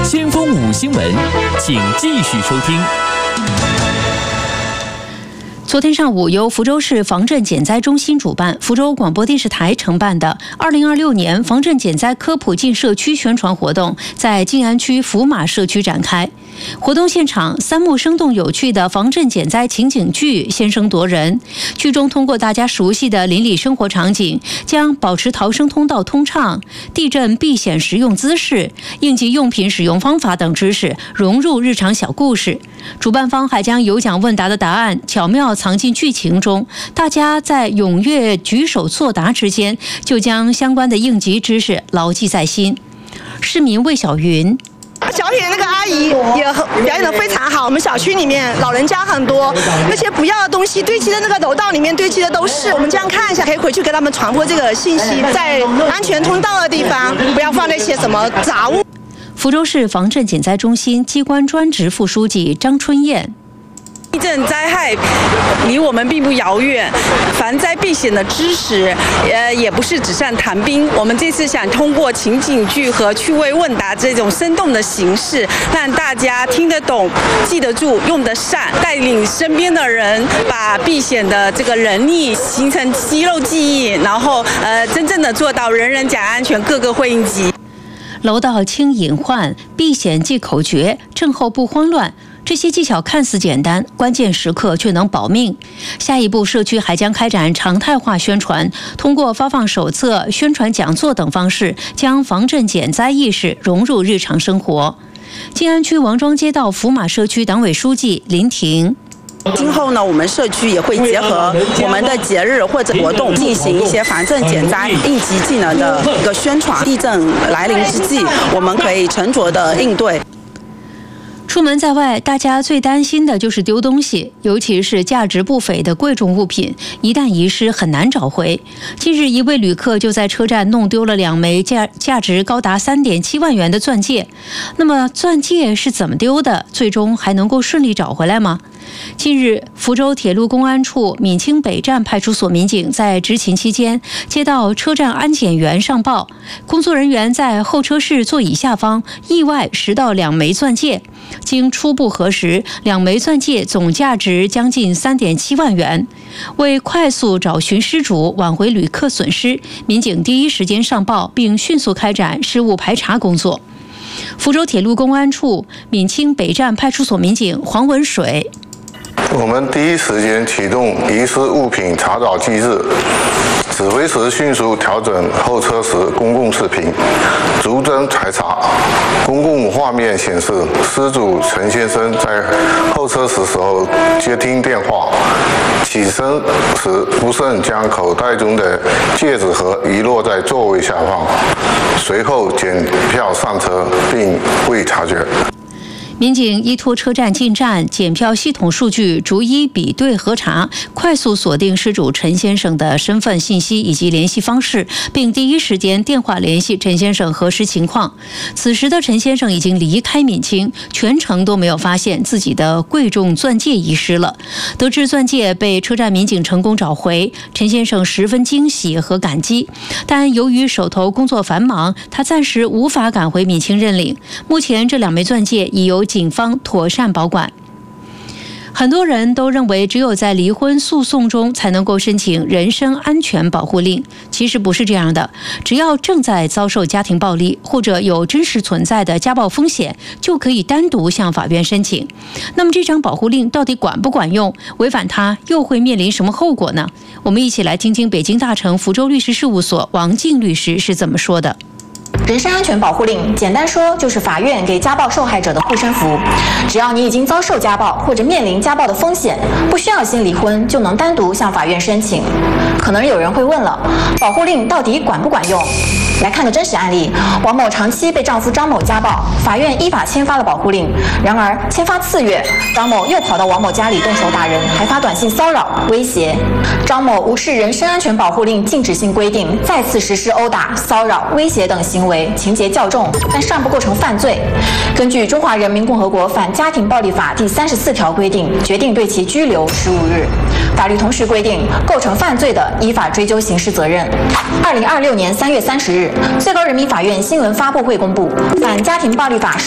先锋5新闻，请继续收听。 昨天上午，由福州市防震减灾中心主办、福州广播电视台承办的2026年防震减灾科普进社区宣传活动在静安区福马社区展开。活动现场，3幕生动有趣的防震减灾情景剧先声夺人。剧中通过大家熟悉的邻里生活场景，将保持逃生通道通畅、地震避险实用姿势、应急用品使用方法等知识融入日常小故事。主办方还将有奖问答的答案巧妙藏进剧情中，大家在踊跃举手作答之间，就将相关的应急知识牢记在心。市民魏小云。 小品那个阿姨也表演得非常好。我们小区里面老人家很多，那些不要的东西堆积在那个楼道里面，堆积的都是。我们这样看一下，可以回去给他们传播这个信息，在安全通道的地方不要放那些什么杂物。 福州市防震减灾中心机关专职副书记张春燕。 地震灾害离我们并不遥远，防灾避险的知识，也不是纸上谈兵。我们这次想通过情景剧和趣味问答这种生动的形式，让大家听得懂、记得住、用得上，带领身边的人把避险的这个能力形成肌肉记忆，然后真正的做到人人讲安全，个个会应急。 楼道轻隐患、避险记口诀、震后不慌乱。这些技巧看似简单，关键时刻却能保命。下一步，社区还将开展常态化宣传，通过发放手册、宣传讲座等方式，将防震减灾意识融入日常生活。静安区王庄街道福马社区党委书记林婷。 今后呢，我们社区也会结合我们的节日或者活动，进行一些防震减灾应急技能的一个宣传。地震来临之际，我们可以沉着的应对。 出门在外，大家最担心的就是丢东西，尤其是价值不菲的贵重物品，一旦遗失很难找回。近日，一位旅客就在车站弄丢了2枚价值高达3.7万元的钻戒。那么，钻戒是怎么丢的？最终还能够顺利找回来吗？近日，福州铁路公安处闽清北站派出所民警在执勤期间，接到车站安检员上报，工作人员在候车室座椅下方意外拾到2枚钻戒。经初步核实，2枚钻戒总价值将近3.7万元。为快速找寻失主，挽回旅客损失，民警第一时间上报，并迅速开展失物排查工作。福州铁路公安处闽清北站派出所民警黄文水。 我们第一时间启动遗失物品查找机制，指挥时迅速调整候车时公共视频，逐帧排查。公共画面显示，失主陈先生在候车时候接听电话，起身时不慎将口袋中的戒指盒遗落在座位下方，随后检票上车并未察觉。 民警依托车站进站、检票系统数据逐一比对核查，快速锁定失主陈先生的身份信息以及联系方式，并第一时间电话联系陈先生核实情况。此时的陈先生已经离开闽清，全程都没有发现自己的贵重钻戒遗失了。得知钻戒被车站民警成功找回，陈先生十分惊喜和感激，但由于手头工作繁忙，他暂时无法赶回闽清认领。目前这2枚钻戒已由警方妥善保管。很多人都认为只有在离婚诉讼中才能够申请人身安全保护令，其实不是这样的。只要正在遭受家庭暴力或者有真实存在的家暴风险，就可以单独向法院申请。那么这张保护令到底管不管用？违反它又会面临什么后果呢？我们一起来听听北京大成福州律师事务所王静律师是怎么说的。 人身安全保护令简单说就是法院给家暴受害者的护身符，只要你已经遭受家暴或者面临家暴的风险，不需要先离婚就能单独向法院申请。可能有人会问了，保护令到底管不管用？来看个真实案例，王某长期被丈夫张某家暴，法院依法签发了保护令。然而签发次月，张某又跑到王某家里动手打人，还发短信骚扰、威胁。张某无视人身安全保护令禁止性规定，再次实施殴打、骚扰、威胁等行为，情节较重，但尚不构成犯罪。根据《中华人民共和国反家庭暴力法》第34条规定，决定对其拘留15日。法律同时规定，构成犯罪的，依法追究刑事责任。2026年3月30日，最高人民法院新闻发布会公布《反家庭暴力法》